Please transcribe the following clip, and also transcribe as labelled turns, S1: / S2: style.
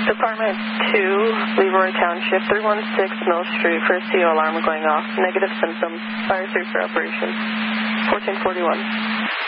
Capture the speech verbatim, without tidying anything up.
S1: Department two, Leroy Township, three one six Mill Street. First C O alarm going off. Negative symptoms. Fire safe for operation. fourteen forty-one.